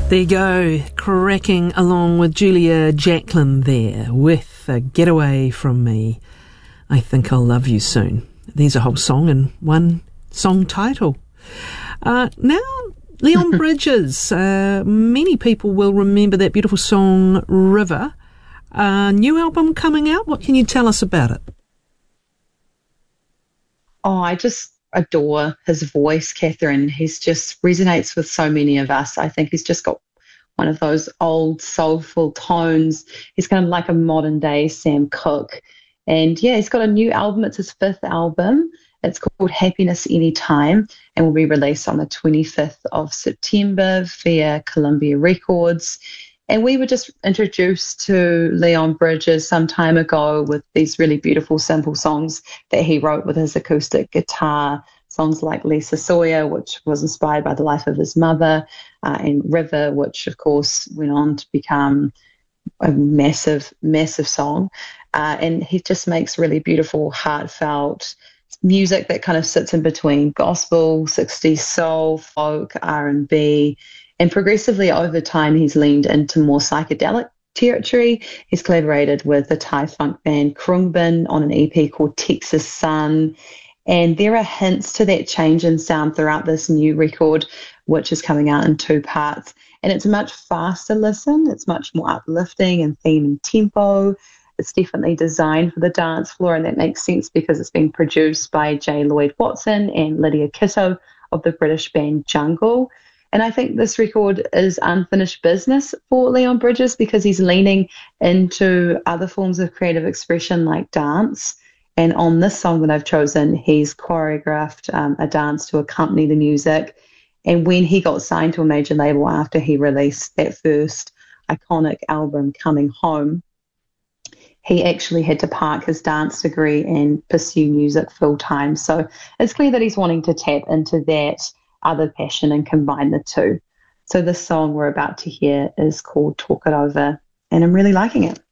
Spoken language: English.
There you go, cracking along with Julia Jacklin there with Get Away From Me. I Think I'll Love You Soon. There's a whole song in one song title. Now, Leon Bridges. Many people will remember that beautiful song, River. New album coming out. What can you tell us about it? Oh, I just adore his voice, Catherine. He's just resonates with so many of us. I think he's just got one of those old soulful tones. He's kind of like a modern day Sam Cooke. And yeah, he's got a new album. It's his 5th album. It's called Happiness Anytime and will be released on the 25th of September via Columbia Records. And we were just introduced to Leon Bridges some time ago with these really beautiful, simple songs that he wrote with his acoustic guitar, songs like Lisa Sawyer, which was inspired by the life of his mother, and River, which, of course, went on to become a massive, massive song. And he just makes really beautiful, heartfelt music that kind of sits in between gospel, 60s soul, folk, R&B, and progressively over time, he's leaned into more psychedelic territory. He's collaborated with the Thai funk band Khruangbin on an EP called Texas Sun. And there are hints to that change in sound throughout this new record, which is coming out in 2 parts. And it's a much faster listen. It's much more uplifting in theme and tempo. It's definitely designed for the dance floor, and that makes sense because it's being produced by J. Lloyd Watson and Lydia Kitto of the British band Jungle. And I think this record is unfinished business for Leon Bridges because he's leaning into other forms of creative expression like dance. And on this song that I've chosen, he's choreographed a dance to accompany the music. And when he got signed to a major label after he released that first iconic album, Coming Home, he actually had to park his dance degree and pursue music full time. So it's clear that he's wanting to tap into that other passion and combine the two. So this song we're about to hear is called Talk It Over, and I'm really liking it.